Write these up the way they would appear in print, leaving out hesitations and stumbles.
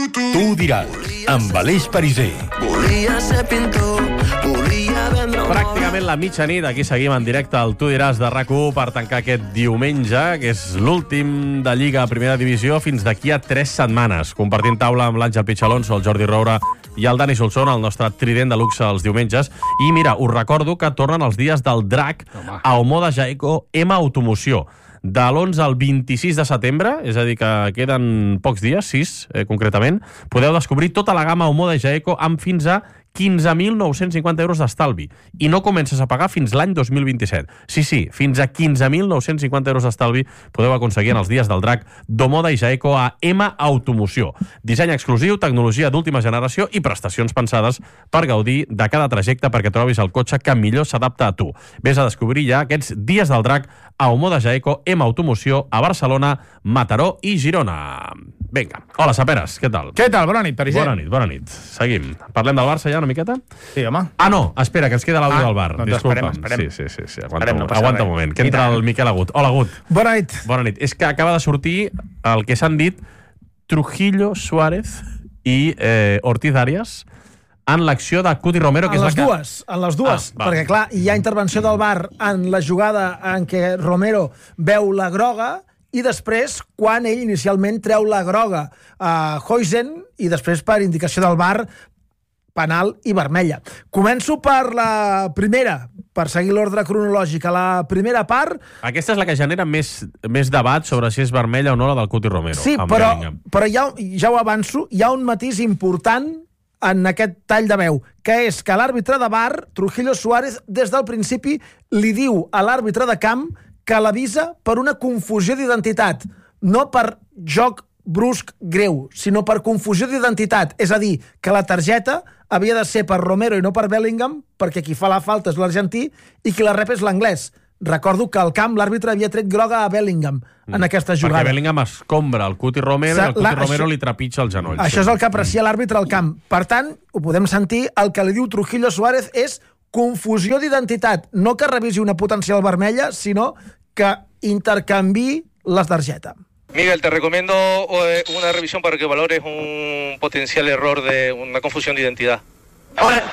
Tu diràs, amb Aleix Pariser. Pràcticament la mitjanit, aquí seguim en directe al Tu diràs de RAC1 per tancar aquest diumenge, que és l'últim de Lliga a Primera Divisió fins d'aquí a 3 setmanes. Compartint taula amb l'Àngel Pichalonso, el Jordi Roura i el Dani Solsona, el nostre trident de luxe els diumenges. I mira, us recordo que tornen els dies del drac a Omoda Jaeco M Automoció. De l'11 al 26 de setembre, és a dir, que queden pocs dies, 6 concretament, podeu descobrir tota la gamma Omoda Jaeco amb fins a 15.950 euros d'estalvi. I no comences a pagar fins l'any 2027. Sí, fins a 15.950 euros d'estalvi podeu aconseguir en els dies del drac d'Omoda i Jaeco a M Automoció. Disseny exclusiu, tecnologia d'última generació i prestacions pensades per gaudir de cada trajecte perquè trobis el cotxe que millor s'adapta a tu. Vés a descobrir ja aquests dies del drac a Omoda Jaeco M Automoció a Barcelona, Mataró i Girona. Vinga. Hola, Saperes, què tal? Què tal? Bona nit, Pariser. Bona nit. Seguim. Parlem del Barça ja una miqueta? Sí, home. Ah, no, espera, que ens queda l'àudio del bar. Doncs Disculpa'm. esperem. Sí. Aguanta un moment, que entra el Miquel Agut. Hola, Agut. Bona nit. Bona nit. És que acaba de sortir el que s'han dit Trujillo, Suárez i Ortiz Arias en l'acció de Cuti Romero, que en és les dues, perquè clar, hi ha intervenció del VAR en la jugada en què Romero veu la groga i després, quan ell inicialment treu la groga a Huijsen i després per indicació del VAR penal i vermella. Començo per la primera, per seguir l'ordre cronològic. A la primera part... Aquesta és la que genera més debat sobre si és vermella o no la del Cuti Romero. Sí, però ja ho avanço, hi ha un matís important en aquest tall de veu, que és que l'àrbitre de VAR, Trujillo Suárez, des del principi li diu a l'àrbitre de camp que l'avisa per una confusió d'identitat, no per joc brusc greu, sinó per confusió d'identitat. És a dir, que la targeta havia de ser per Romero i no per Bellingham, perquè qui fa la falta és l'argentí i qui la rep és l'anglès. Recordo que al camp l'àrbitre havia tret groga a Bellingham en aquesta jugada. Perquè Bellingham escombra el Cuti Romero i el Cuti Romero li trepitja el genoll. Això és el que aprecia l'àrbitre al camp. Per tant, ho podem sentir, el que li diu Trujillo Suárez és confusió d'identitat. No que revisi una potencial vermella, sinó que intercanviï la targeta. Miguel, te recomiendo una revisión para que valores un potencial error de una confusión de identidad. Vale.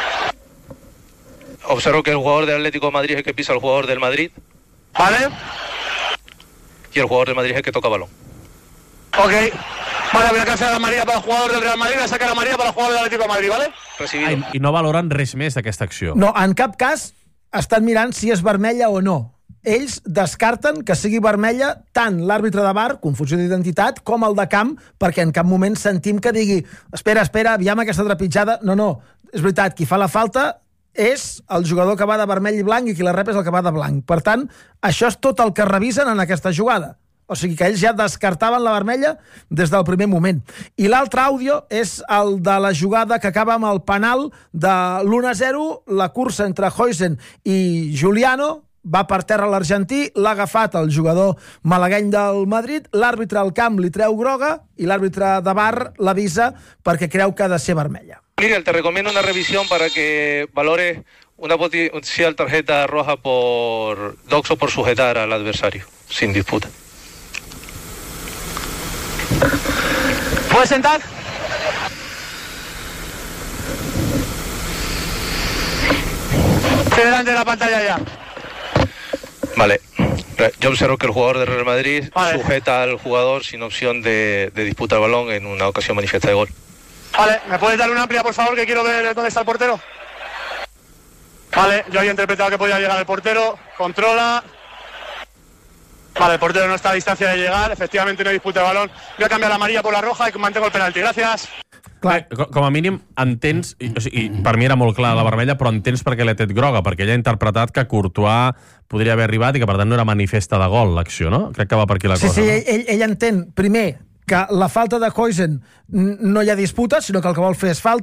Observo que el jugador del Atlético de Madrid es el que pisa al jugador del Madrid. Vale. Y el jugador del Madrid es el que toca balón. Ok. Vale, voy a cancelar la amarilla para el jugador del Real Madrid, voy a sacar la amarilla para el jugador del Atlético de Madrid, ¿vale? Recibido. I no valoren res més d'aquesta acció. No, en cap cas estan mirant si és vermella o no. Ells descarten que sigui vermella tant l'àrbitre de VAR, confusió d'identitat, com el de camp, perquè en cap moment sentim que digui espera, aviam aquesta trepitjada. No, és veritat, qui fa la falta és el jugador que va de vermell i blanc i qui la rep és el que va de blanc. Per tant, això és tot el que revisen en aquesta jugada. O sigui que ells ja descartaven la vermella des del primer moment. I l'altre àudio és el de la jugada que acaba amb el penal de l'1-0, la cursa entre Huijsen i Juliano, va per terra l'argentí, l'ha agafat el jugador malagueny del Madrid, l'àrbitre al camp li treu groga i l'àrbitre de VAR l'avisa perquè creu que ha de ser vermella. Miguel, te recomiendo una revisión para que valores una potencial tarjeta roja por doxo por sujetar al adversario, sin disputa. ¿Puedes sentar? Estoy delante de la pantalla ya. Vale. Yo observo que el jugador del Real Madrid sujeta al jugador sin opción de disputa el balón en una ocasión manifiesta de gol. Vale, ¿me puedes dar una amplia, por favor, que quiero ver dónde está el portero? Vale, yo había interpretado que podía llegar el portero, controla. Vale, el portero no está a distancia de llegar, efectivamente no hay disputa de balón. Voy a cambiar la amarilla por la roja i mantengo el penalti. Gràcies. Clar. Com a mínim entens, i per mi era molt clar la vermella, però entens per què l'ha tret groga, perquè ell ha interpretat que Courtois podria haver arribat i que per tant no era manifesta de gol l'acció, no? Crec que va per aquí la cosa. Sí, ell entén, primer, que la falta de Huijsen no hi ha disputa, sinó que el que vol fer és falta.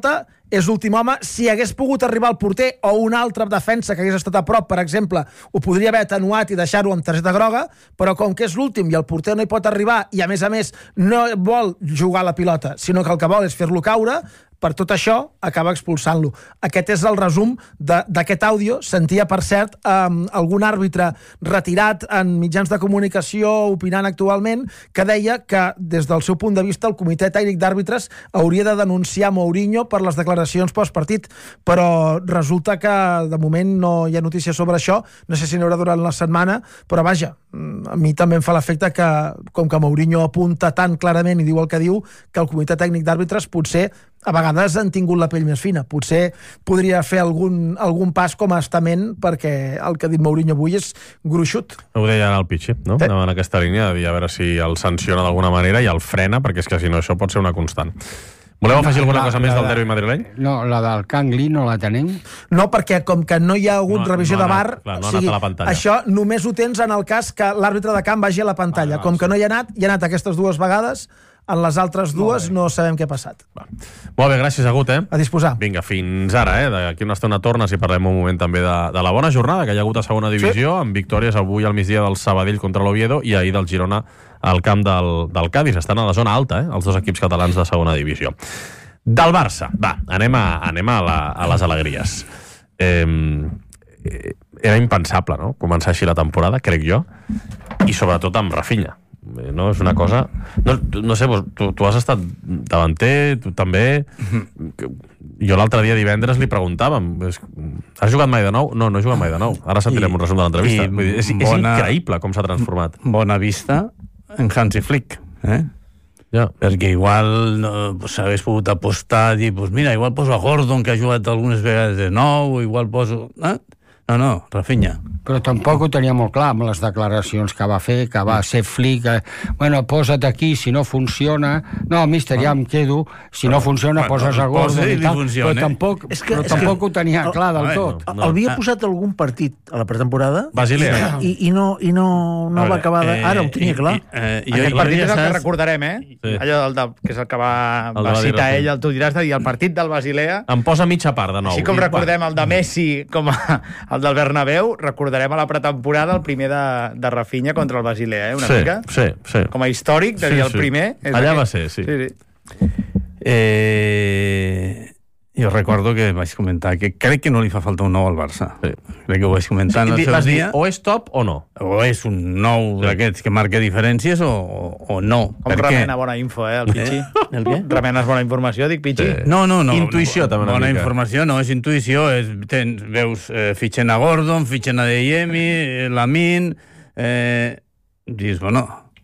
és l'últim home. Si hagués pogut arribar al porter o una altra defensa que hagués estat a prop, per exemple, ho podria haver atenuat i deixar-ho amb targeta groga, però com que és l'últim i el porter no hi pot arribar i, a més, no vol jugar la pilota, sinó que el que vol és fer-lo caure, per tot això acaba expulsant-lo. Aquest és el resum d'aquest àudio. Sentia, per cert, algun àrbitre retirat en mitjans de comunicació opinant actualment que deia que, des del seu punt de vista, el comitè tècnic d'àrbitres hauria de denunciar Mourinho per les declaracions postpartit, però resulta que de moment no hi ha notícies sobre això. No sé si n'hi haurà durant la setmana, però vaja, a mi també em fa l'efecte que, com que Mourinho apunta tan clarament i diu el que diu, que el comitè tècnic d'àrbitres potser a vegades han tingut la pell més fina. Potser podria fer algun pas com a estament, perquè el que ha dit Mourinho avui és gruixut. Ho deia el Pichi, no? Anava en aquesta línia de dir a veure si el sanciona d'alguna manera i el frena, perquè és que si no això pot ser una constant. Voleu afegir alguna cosa més del derbi madrileny? No, la del Cangli no la tenim. No, perquè com que no hi ha hagut revisió de VAR, això només ho tens en el cas que l'àrbitre de camp vagi a la pantalla. Com que no hi ha anat aquestes dues vegades, en les altres dues no sabem què ha passat. Molt bé, gràcies, Agut, A disposar. Vinga, fins ara, D'aquí una estona tornes i parlem un moment també de la bona jornada que hi ha hagut a segona divisió, amb victòries avui al migdia del Sabadell contra l'Oviedo i ahir del Girona al camp del Cádiz. Estan a la zona alta, els dos equips catalans de segona divisió. Del Barça, anem a les alegries. Era impensable, no?, començar així la temporada, crec jo, i sobretot amb Rafinha. No, és una cosa... No sé, tu has estat davanter, tu també... Jo l'altre dia divendres li preguntàvem, has jugat mai de nou? No, no he jugat mai de nou. Ara sentirem un resum de l'entrevista. És increïble com s'ha transformat. Bona vista en Hansi Flick, Ja. Perquè igual s'hagués pogut apostar, dir, mira, igual poso a Gordon, que ha jugat algunes vegades de nou, igual poso... No, Rafinha. Però tampoc ho tenia molt clar amb les declaracions que va fer, que va ser Flick, bueno, posa't aquí, si no funciona... No, míster, ja em quedo, si no funciona poses a Gordon i tal, però tampoc ho tenia clar del tot. Havia posat algun partit a la pretemporada Basilea i no va acabar ara ho tenia clar. Aquest partit és el que recordarem, allò que és el que va citar ell, el tu diràs de dir el partit del Basilea. Em posa mitja part de nou. Així com recordem el de Messi com el del Bernabéu, recordarem a la pretemporada el primer de Rafinha contra el Basilea, una mica? Sí. Com a històric, de dir el primer. Allà va ser, sí. Jo recordo que vaig comentar que crec que no li fa falta un nou al Barça. Crec que ho vaig comentar en el seu dia. O és top o no? O és un nou d'aquests que marca diferències o no. Com remena bona info, el Pichi. El què? Remenes bona informació, dic Pichi. No. Intuïció, també una mica. Bona informació no és intuïció. Veus, fitxen a Gordon, fitxen a Deyemi, Lamin... Dius, bueno...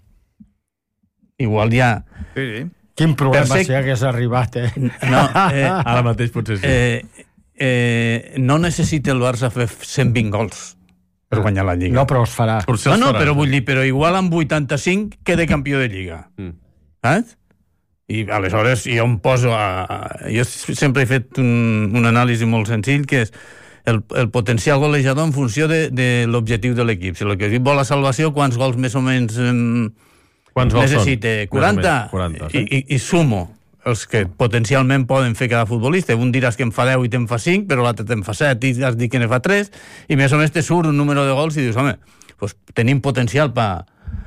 Igual ja... Sí. Quin problema si hagués arribat, No, ara mateix potser sí. No necessita el Barça fer 120 gols per guanyar la Lliga. No, però els farà. Però vull dir, però igual amb 85 queda campió de Lliga. Saps? I aleshores jo em poso jo sempre he fet un anàlisi molt senzill, que és el potencial golejador en funció de l'objectiu de l'equip. Si l'equip vol la salvació, quants gols més o menys... necessita 40 i sumo els que potencialment poden fer cada futbolista. Un diràs que en fa 10 i te'n fa 5, però l'altre te'n fa 7 i has dit que ne fa 3, i més o menys te surt un número de gols i dius, home, pues tenim potencial per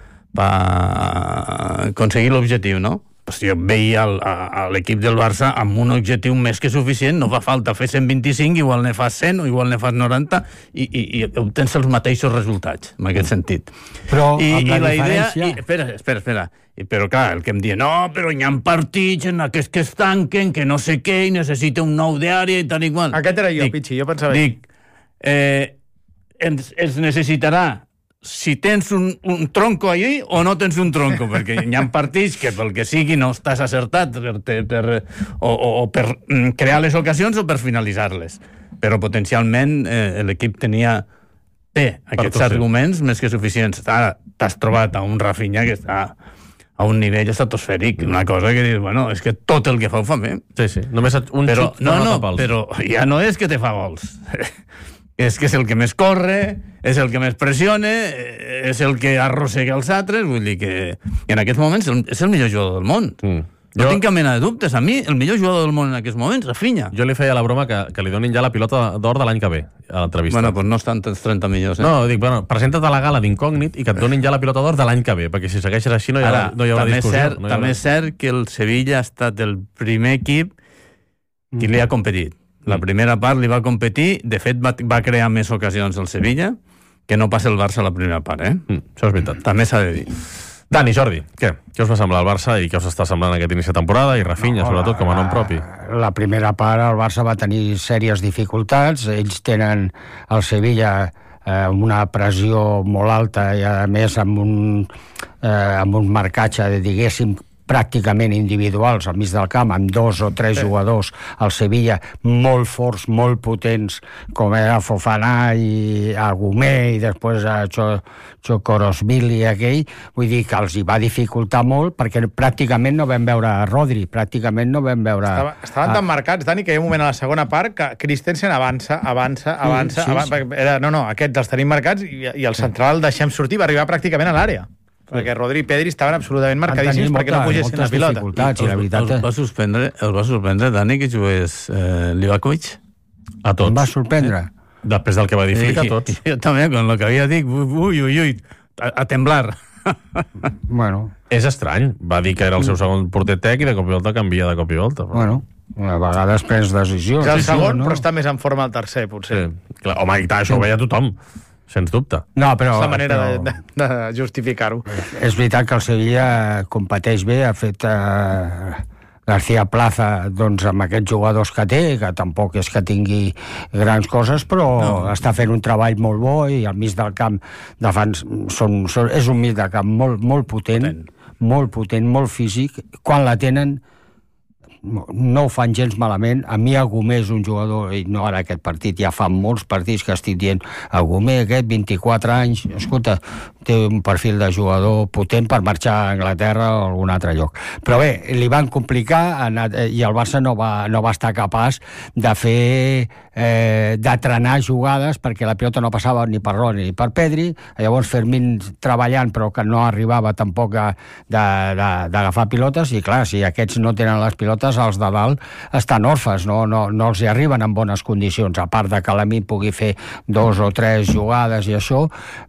aconseguir l'objectiu, no? Pues jo veia l'equip del Barça amb un objectiu més que suficient, no fa falta fer 125, igual ne fas 100 o igual ne fas 90 i obtens els mateixos resultats, en aquest sentit. Però amb la diferència... Espera. Però clar, el que em diuen, no, però hi ha partits en aquests que es tanquen, que no sé què, i necessita un nou d'àrea i tal i qual. Aquest era jo, Pichi, jo pensava... ens necessitarà si tens un tronco allí o no tens un tronco, perquè hi ha partits que pel que sigui no estàs acertat per crear les ocasions o per finalitzar-les. Però potencialment l'equip té aquests arguments més que suficients. Ara t'has trobat a un Rafinha que està a un nivell estratosfèric, una cosa que dius, bueno, és que tot el que fa ho fa bé. Sí. Només un xut però ja no és que te fa gols. És que és el que més corre, és el que més pressiona, és el que arrossega els altres, vull dir que en aquests moments és el millor jugador del món. No tinc cap mena de dubtes. A mi, el millor jugador del món en aquests moments, Rafinha. Jo li feia la broma que li donin ja la pilota d'or de l'any que ve, a l'entrevista. Bueno, doncs no estan els 30 millors, No, dic, presenta't a la gala d'incògnit i que et donin ja la pilota d'or de l'any que ve, perquè si segueixes així no hi haurà discussió. També és cert que el Sevilla ha estat el primer equip que li ha competit. La primera part li va competir, de fet va crear més ocasions el Sevilla que no passa el Barça a la primera part, Això és veritat. També s'ha de dir. Dani, Jordi, què us va semblar el Barça i què us està semblant aquest inici de temporada? I Rafinha, sobretot, com a nom propi. La primera part el Barça va tenir sèries dificultats. Ells tenen el Sevilla amb una pressió molt alta i a més amb un marcatge de, diguéssim, pràcticament individuals al mig del camp, amb 2 o 3 jugadors al Sevilla molt forts, molt potents, com era Fofana i Agumé i després a Chokorosvili aquell, vull dir que els hi va dificultar molt perquè pràcticament no vam veure a Rodri, pràcticament no vam veure... Estaven tan marcats, Dani, que hi ha un moment a la segona part que Christensen avança. Aquests els tenim marcats i el central el deixem sortir, va arribar pràcticament a l'àrea. Perquè Rodri i Pedri estaven absolutament marcadíssims perquè no pugessin la pilota. El va sorprendre, Dani, que jugués Livakovic? A tots. Em va sorprendre. Després del que va dir Flick, a tots. Jo també, con lo que havia dit, ui, a temblar. Bueno. És estrany. Va dir que era el seu segon porter tec i de cop i volta canvia de cop i volta. Bueno, a vegades prens decisions. És el segon, però està més en forma el tercer, potser. Sí. Clar, home, i això ho veia tothom. Sens dubte. No, però... És la manera de justificar-ho. És veritat que el Sevilla competeix bé, ha fet García Plaza doncs, amb aquests jugadors que té, que tampoc és que tingui grans coses, però està fent un treball molt bo i al mig del camp és un mig de camp molt potent, molt físic. Quan la tenen no ho fan gens malament. A mi Agumé és un jugador, i no ara aquest partit, ja fa molts partits que estic dient Agumé, aquest, 24 anys, escolta, té un perfil de jugador potent per marxar a Anglaterra o a algun altre lloc. Però bé, li van complicar i el Barça no va estar capaç de fer d'atrenar jugades perquè la pilota no passava ni per Rodri ni per Pedri. Llavors Fermín treballant però que no arribava tampoc d'agafar pilotes i clar, si aquests no tenen les pilotes, els de dalt estan orfes, no els hi arriben en bones condicions, a part de que l'Ami pugui fer 2 o 3 jugades i això.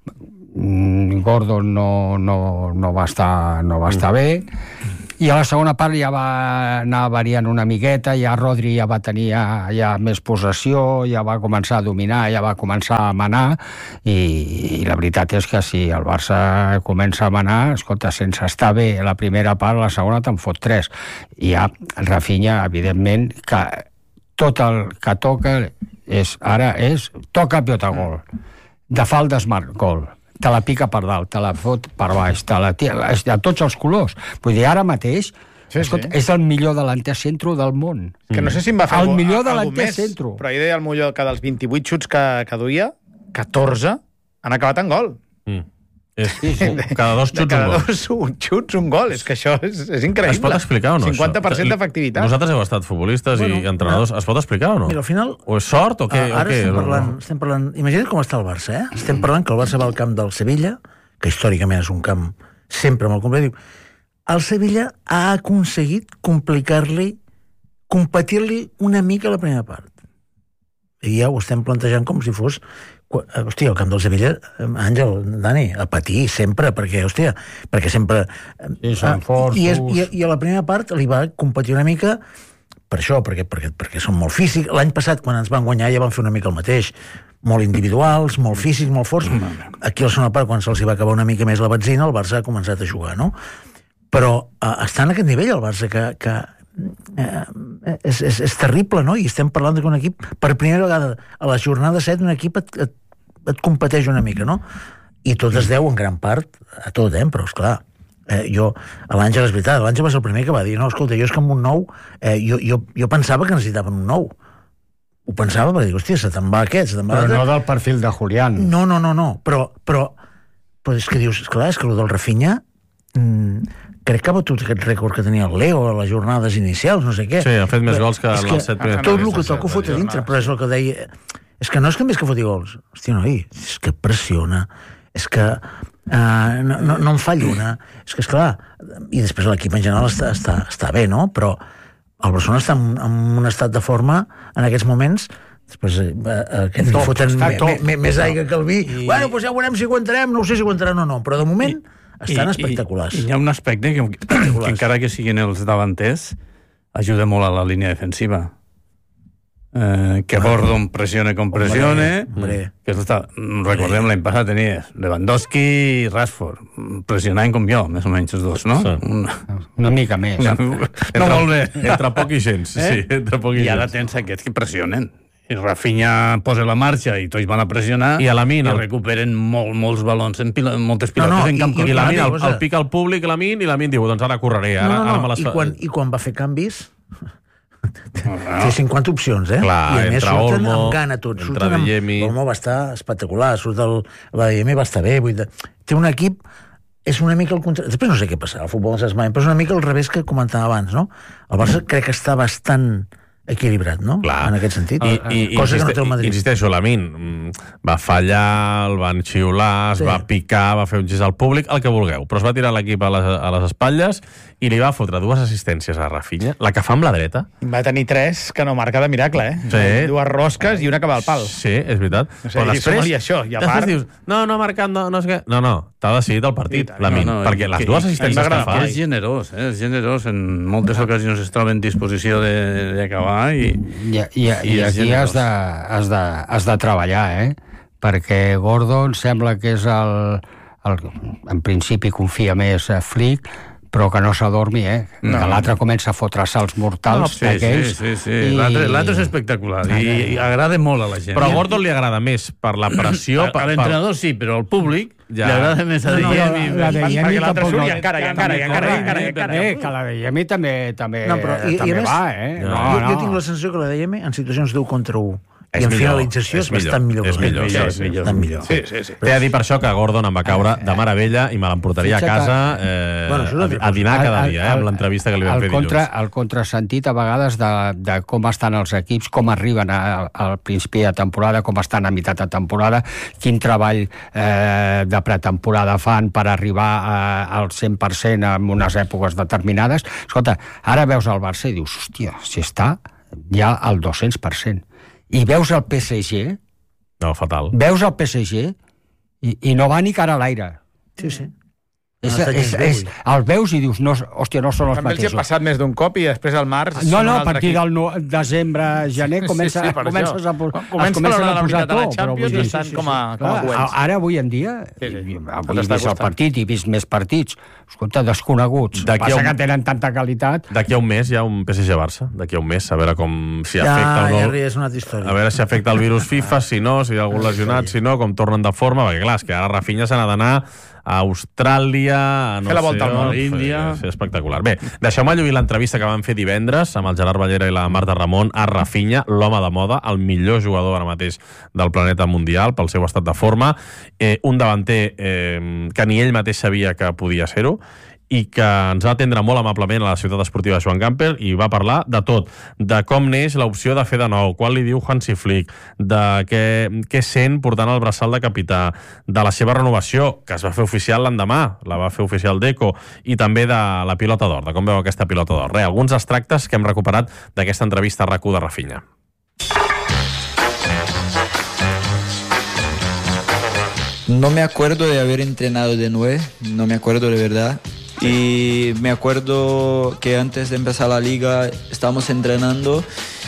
Gordon no va estar bé i a la segona part ja va anar variant una miqueta, ja Rodri ja va tenir ja més possessió, ja va començar a dominar, ja va començar a manar i la veritat és que si el Barça comença a manar, escolta, sense estar bé la primera part, la segona te'n fot 3 i ja Rafinha, evidentment, que tot el que toca ara és toca pilota gol, de faltes gol, te la pica per dalt, te la fot per baix, de tots els colors. Vull dir, ara mateix escolta, és el millor delanter centro del món. Que no sé si em va fer el millor delanter centro. Però jo deia el Molló que dels 28 xuts que duia, 14 han acabat en gol. Cada 2 xuts cada 2 xuts un gol. És que això és increïble. Es pot explicar o no? 50% d'efectivitat. Vosaltres heu estat futbolistes i entrenadors. Es pot explicar o no? Mira, al final... O és sort o què? Ara estem parlant... Imagina't com està el Barça, Estem parlant que el Barça va al camp del Sevilla, que històricament és un camp sempre molt competitiu. El Sevilla ha aconseguit competir-li una mica a la primera part. I ja ho estem plantejant com si fos... Hòstia, el camp del Sevilla, Àngel, Dani, a patir sempre, perquè sempre... són forts. I a la primera part li va competir una mica per això, perquè són molt físics. L'any passat, quan ens van guanyar, ja van fer una mica el mateix. Molt individuals, molt físics, molt forts. Aquí a la segona part, quan se'ls va acabar una mica més la benzina, el Barça ha començat a jugar, no? Però està en aquest nivell, el Barça, que és terrible, no? I estem parlant d'un equip, per primera vegada a la jornada 7, un equip et competeix una mica, no? I tot es deu en gran part a tot, però esclar, l'Àngel és veritat, l'Àngel va ser el primer que va dir, no, escolta, jo és que amb un nou jo pensava que necessitaven un nou, ho pensava perquè dic, hòstia, se te'n va aquest, però no del perfil de Julián. No, però és que dius, esclar, és que el del Rafinha crec que ha batut aquest rècord que tenia el Leo a les jornades inicials, no sé què. Sí, ha fet més gols que els 7 primers. Tot el que toca ho fot a dintre, però és el que deia... És que no és que més que foti gols. Hòstia, noi, és que pressiona, és que no em falla una. És que, esclar, i després l'equip en general està bé, no? Però el Barcelona està en un estat de forma, en aquests moments, després que li foten més aigua que el vi. Bueno, doncs ja veurem si aguantarem, no sé si aguantaran o no, però de moment estan espectaculars. I hi ha un aspecte que encara que siguin els davanters, ajuda molt a la línia defensiva. Que Gordon pressione com pressione, que recordem l'any passat tenies Lewandowski i Rashford pressionant com jo, més o menys els dos, no? Una mica més. No molt bé. Entre poc i gens, sí, entre poc i gens. I ara tens aquests que pressionen. I Rafinha posa la marxa i tots van a pressionar i a Lamine recuperen molts balons en moltes pilotes en camp. I Lamine el pica al públic, Lamine, i Lamine diu, doncs ara correré. I quan va fer canvis té 50 opcions, Clar, i a més surten Olmo, amb gana tots. entre Adeyemi. Olmo va estar espectacular, l'Adeyemi va estar bé. Té un equip, és una mica el contrari. Després no sé què passarà, el futbol no saps mai, però és una mica al revés que comentava abans, no? El Barça crec que està bastant equilibrat, no? Clar. En aquest sentit. I cosa que no té el Madrid. Insisteixo, Lamine va fallar, el van xiular, es va picar, va fer un gest al públic, el que vulgueu, però es va tirar l'equip a les espatlles i li va fotre 2 assistències a Rafinha, la que fa amb la dreta. Va tenir 3 que no marca de miracle, Sí. 2 rosques i una que va al pal. Sí, és veritat. O sigui, després dius, no ha marcat, no sé què. No, t'ha decidit el partit, Lamine, perquè les 2 assistències que fa... És generós, en moltes ocasions es troba en disposició d'acabar i aquí has de treballar, perquè Gordon sembla que és en principi confia més a Flick, però que no s'adormi, que l'altre comença a fotre salts mortals d'aquells. Sí. L'altre és espectacular i agrada molt a la gent. Però a Gordon li agrada més per la pressió... A l'entrenador sí, però al públic li agrada més a Adeyemi. Perquè l'altre surt i encara. Que l'Adeyemi també va, Jo tinc la sensació que l'Adeyemi en situacions d'1 contra 1 i en finalització és bastant millor. És millor. Sí. T'he de dir per això que Gordon em va caure de meravella i me l'emportaria a casa a dinar cada dia, amb l'entrevista que li vam fer dilluns. El contrasentit a vegades de com estan els equips, com arriben al principi de temporada, com estan a meitat de temporada, quin treball de pretemporada fan per arribar al 100% en unes èpoques determinades. Escolta, ara veus el Barça i dius, hòstia, si està ja al 200%. I veus el PSG... No, fatal. Veus el PSG i no va ni cara a l'aire. Sí. El veus i dius, hòstia, no són els mateixos. També els ha passat més d'un cop i després al març... No, a partir del desembre, gener, comences a posar tot. Champions estan com a coets. Ara, avui en dia, avui he vist el partit i he vist més partits, escolta, desconeguts. Passa que tenen tanta qualitat. D'aquí a un mes hi ha un PSG-Barça. D'aquí a un mes, a veure com si afecta o no. Ja és una altra història. A veure si afecta el virus FIFA, si no, si hi ha algun lesionat, si no, com tornen de forma, perquè clar, és que ara Rafinha se n'ha d'anar a Austràlia, fer la volta al món, Índia... Sí, espectacular. Bé, deixeu-me lluir l'entrevista que vam fer divendres amb el Gerard Ballera i la Marta Ramon a Rafinha, l'home de moda, el millor jugador ara mateix del planeta mundial pel seu estat de forma, un davanter que ni ell mateix sabia que podia ser-ho, i que ens va atendre molt amablement a la ciutat esportiva de Joan Gamper i va parlar de tot, de com neix l'opció de fer de nou, quan li diu Hansi Flick, de què sent portant el braçal de capità, de la seva renovació, que es va fer oficial l'endemà, la va fer oficial Deco, i també de la pilota d'or, de com veu aquesta pilota d'or. Alguns extractes que hem recuperat d'aquesta entrevista a RAC1 de Rafinha. No me acuerdo de haber entrenado de 9, no me acuerdo de verdad. Y me acuerdo que antes de empezar la liga estábamos entrenando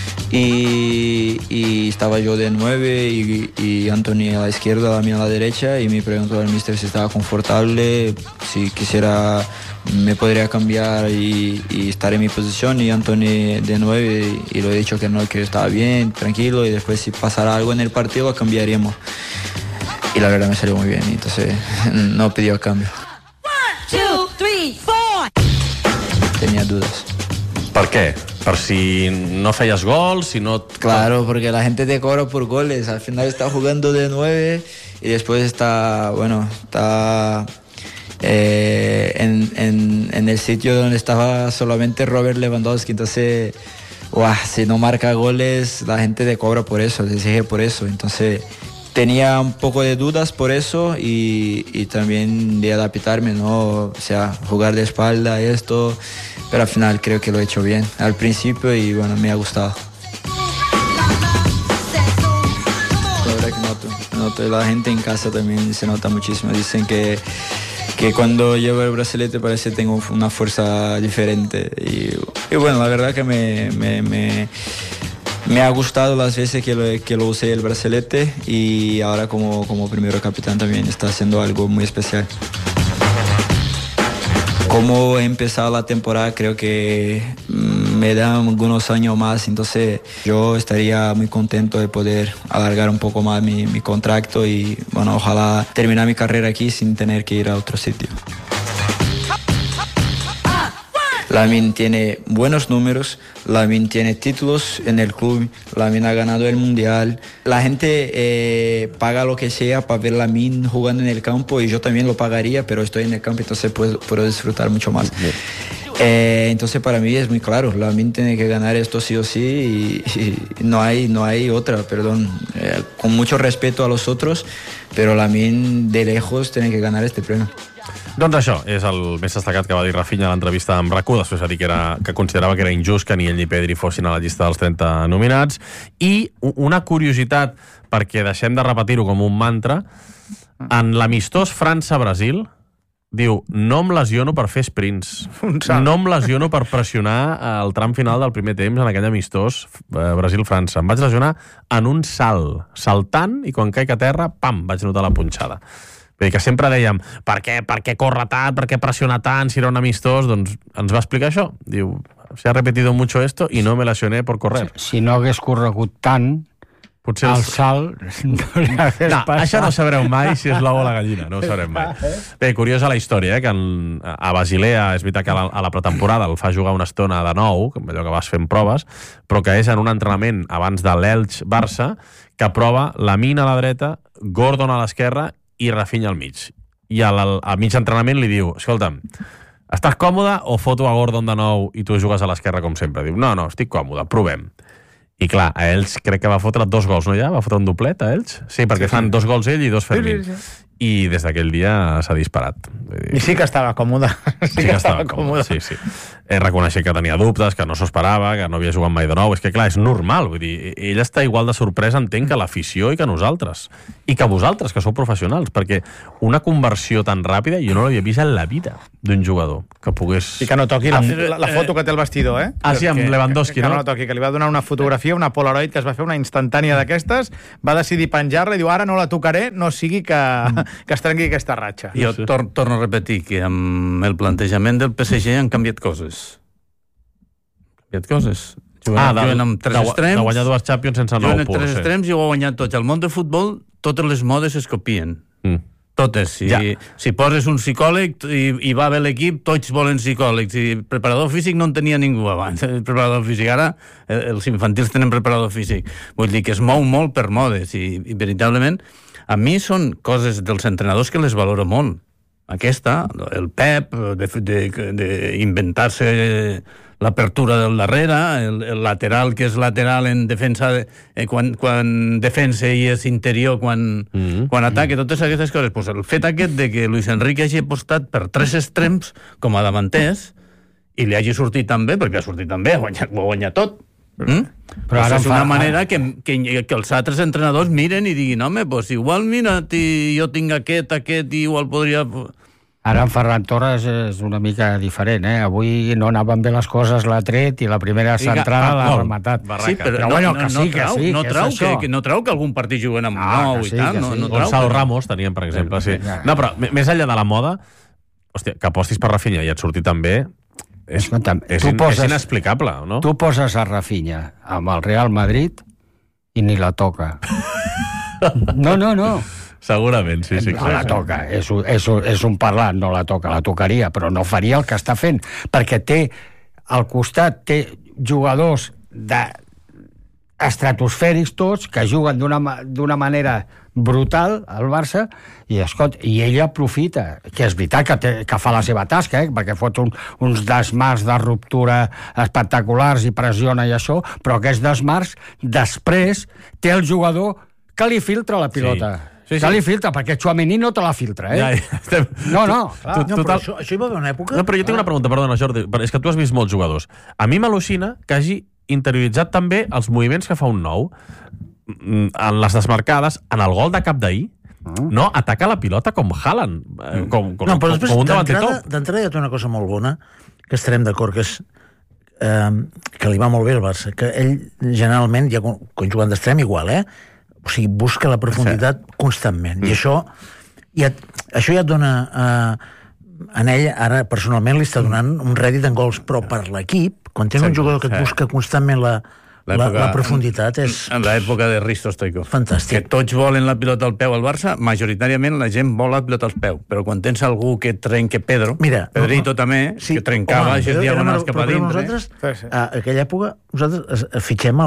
y estaba yo de 9 y Anthony a la izquierda, a mí a la derecha, y me preguntó al míster si estaba confortable, si quisiera me podría cambiar y estar en mi posición, y Anthony de 9 y lo he dicho que no, que estaba bien, tranquilo, y después si pasara algo en el partido lo cambiaríamos. Y la verdad me salió muy bien, entonces no pidió cambio. 1, 2, 3, 4. Tenía dudas. ¿Por qué? ¿Por si no fallas gol? Si no... Claro, porque la gente te cobra por goles. Al final está jugando de 9 y después está en el sitio donde estaba solamente Robert Lewandowski. Entonces, si no marca goles, la gente te cobra por eso, te exige por eso. Entonces, tenía un poco de dudas por eso y también de adaptarme, ¿no? O sea, jugar de espalda, esto, pero al final creo que lo he hecho bien al principio y bueno, me ha gustado. La verdad que noto, la gente en casa también se nota muchísimo, dicen que cuando llevo el bracelete parece que tengo una fuerza diferente y bueno, la verdad que me ha gustado las veces que lo usé el bracelete y ahora como primero capitán también está haciendo algo muy especial. Como he empezado la temporada, creo que me dan algunos años más, entonces yo estaría muy contento de poder alargar un poco más mi contrato y bueno, ojalá terminar mi carrera aquí sin tener que ir a otro sitio. Lamine tiene buenos números, Lamine tiene títulos en el club, Lamine ha ganado el Mundial. La gente paga lo que sea para ver Lamine jugando en el campo y yo también lo pagaría, pero estoy en el campo, entonces puedo disfrutar mucho más. Entonces para mí es muy claro, Lamine tiene que ganar esto sí o sí y no hay otra, perdón. Con mucho respeto a los otros, pero Lamine de lejos tiene que ganar este premio. Doncs això és el més destacat que va dir Rafinha a l'entrevista amb RAC1, després va dir que considerava que era injust que ni ell ni Pedri fossin a la llista dels 30 nominats. I una curiositat, perquè deixem de repetir-ho com un mantra, en l'amistós França-Brasil diu, no em lesiono per fer sprints, no em lesiono per pressionar el tram final del primer temps en aquell amistós Brasil-França. Em vaig lesionar en un salt, saltant, i quan caic a terra, pam, vaig notar la punxada. Vull dir que sempre dèiem, per què corre tant, per què pressiona tant, si era un amistós? Doncs ens va explicar això. Diu, se ha repetido mucho esto y no me lesioné por correr. Si no hagués corregut tant, potser el salt no li hagués passat. Això no sabreu mai si és l'ou o la gallina, no ho sabrem mai. Bé, curiosa la història, que a Basilea, és veritat que a la pretemporada el fa jugar una estona de nou, allò que vas fent proves, però que és en un entrenament abans de l'Elx-Barça, que prova Lamine a la dreta, Gordon a l'esquerra i Rafinha al mig. I al mig entrenament li diu, escolta'm, estàs còmode o foto a Gordon de nou i tu jugues a l'esquerra com sempre? Diu, no, estic còmode, provem. I clar, a ells crec que va fotre 2 gols, no ja? Va fotre un doblet a ells? Sí, perquè fan 2 gols ell i 2 Fermín. Sí. I des d'aquell dia s'ha disparat. I sí que estava còmode. Sí que estava còmode. Sí. Reconeixer que tenia dubtes, que no s'ho esperava, que no havia jugat mai de nou. És que, clar, és normal. Vull dir, ell està igual de sorprès, entenc, que l'afició i que nosaltres. I que vosaltres, que sou professionals. Perquè una conversió tan ràpida jo no l'havia vist en la vida d'un jugador que pogués... I que no toqui la foto que té el vestidor, eh? Ah, sí, amb Lewandowski, no? Que no toqui, que li va donar una fotografia, una Polaroid que es va fer una instantània d'aquestes, va decidir penjar-la i diu, ara no la tocaré, no sigui que es trenqui aquesta ratxa. Jo torno a repetir que amb el plantejament del PSG han canviat coses. Juguen amb 3 extrems. De guanyar 2 Champions sense 9 punts. Juguen amb 3 extrems i ho ha guanyat tots. Al món del futbol, totes les modes es copien. Totes. Si poses un psicòleg i va bé l'equip, tots volen psicòlegs. I preparador físic no en tenia ningú abans. El preparador físic. Ara els infantils tenen preparador físic. Vull dir que es mou molt per modes i veritablement a mi són coses dels entrenadors que les valoro molt. Aquesta, el Pep, d'inventar-se l'apertura del darrere, el lateral que és lateral en defensa, quan defensa i és interior quan ataca, totes aquestes coses. Pues el fet aquest de que Luis Enrique hagi apostat per 3 extrems com a davanters i li hagi sortit tan bé, perquè ha sortit tan bé, ho ha guanyat tot. Però ara és una manera que els altres entrenadors miren i diguin, home, pues igual mira, jo tinc aquest i igual podria... Ara en Ferran Torres és una mica diferent, eh? Avui no anaven bé les coses, l'ha tret i la primera centrada l'ha rematat. Sí, però bueno, que sí. No treu que algun partit juguen amb 9 i tal. Gonzalo Ramos teníem, per exemple, sí. No, però més enllà de la moda, hòstia, que apostis per Rafinha i et surti tan bé, és inexplicable, no? Tu poses a Rafinha amb el Real Madrid i ni la toca. No. Segurament, sí. No la toca, és un parlant, no la toca, la tocaria, però no faria el que està fent, perquè al costat té jugadors estratosfèrics tots, que juguen d'una manera brutal al Barça, i ell aprofita, que és veritat que fa la seva tasca, perquè fot uns desmarcs de ruptura espectaculars i pressiona i això, però aquests desmarcs després té el jugador que li filtra la pilota. Sí, sí. Que li filtra, perquè Tchouaméni no te la filtra, Ja, estem... No. Clar, però això hi va haver una època... No, però jo tinc una pregunta, perdona, Jordi, és que tu has vist molts jugadors. A mi m'al·lucina que hagi interioritzat també els moviments que fa un nou en les desmarcades, en el gol de cap d'ahir, no ataca la pilota com Haaland, com un davanter top. D'entrada hi ha una cosa molt bona, que estarem d'acord, que és que li va molt bé al Barça, que ell generalment, ja quan jugant d'extrem igual, o sigui, busca la profunditat constantment, i això ja et dona en ell, ara personalment li està donant un rèdit en gols, però per l'equip, quan tens un jugador que et busca constantment la profunditat, és... En l'època de Risto Stoichkov. Fantàstic. Que tots volen la pilota al peu al Barça, majoritàriament la gent vol la pilota al peu, però quan tens algú que trenque Pedrito també, que trencava aquestes diagonals cap a dintre... Nosaltres, a aquella època, nosaltres fitxem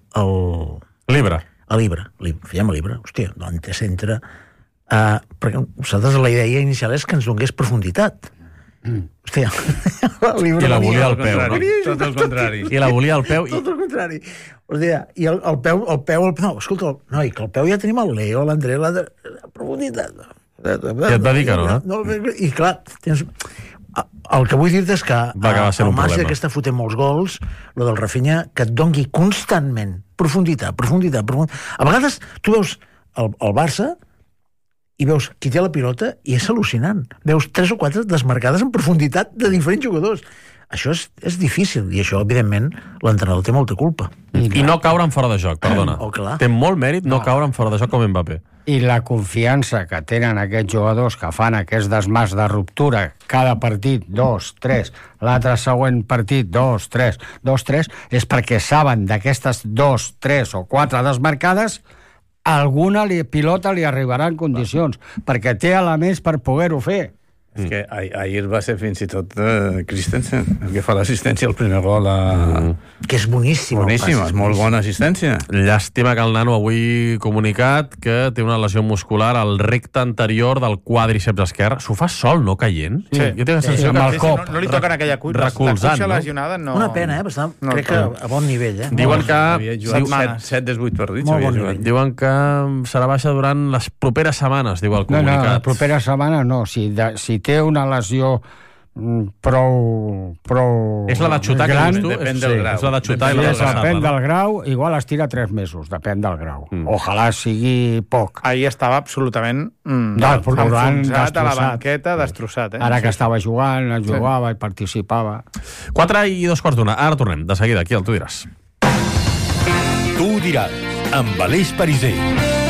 Libra. Fèiem a Libra, hòstia, l'antecentre, perquè nosaltres la idea inicial és que ens donés profunditat. Hòstia, I la volia al peu, no? Tot el contrari. I la volia al peu. Tot el contrari. Hòstia, i el peu... No, escolta, no, i que el peu ja tenim el Leo, l'André, la profunditat. I et va dir que no? I clar, tens... El que vull dir-te és que el Marca, que està fotent molts gols, lo del Rafinha, que et dongui constantment profunditat. A vegades tu veus el Barça i veus qui té la pilota i és al·lucinant. Veus 3 o 4 desmarcades en profunditat de diferents jugadors. Això és difícil, i això, evidentment, l'entrenador té molta culpa. I no caure en fora de joc, perdona. Té molt mèrit no caure en fora de joc com Mbappé. I la confiança que tenen aquests jugadors que fan aquest desmàs de ruptura, cada partit 2, 3, l'altre següent partit 2, 3, 2, 3, és perquè saben d'aquestes 2, 3 o 4 desmarcades alguna pilota li arribarà en condicions, perquè té elements per poder-ho fer. És que ahir va ser fins i tot Christensen, el que fa l'assistència al primer gol. Que és boníssim. Boníssim, és molt bona assistència. Llàstima que el nano avui comunicat que té una lesió muscular al recte anterior del quàdriceps esquerre. S'ho fa sol, no caient? Sí. Jo tinc la sensació que amb el cop. No li toquen aquella recolzant, no? Lesionada, no. Una pena, crec que a bon nivell. Diuen que... Havia jugat 7 dels 8 partits. Molt bon nivell. Diuen que serà baixa durant les properes setmanes, diu el comunicat. No, les properes setmanes no. Si té una lesió prou és la de xutar gran, que depèn del grau. És la de xutar i la de depèn del grau, igual es tira 3 mesos, depèn del grau. Ojalà sigui poc. Ahir estava absolutament enfonsat a la banqueta, destrossat. Ara que estava jugant, jugava i participava. 4:02. Ara tornem, de seguida, aquí al Tu diràs. Tu diràs, amb Aleix Pariser.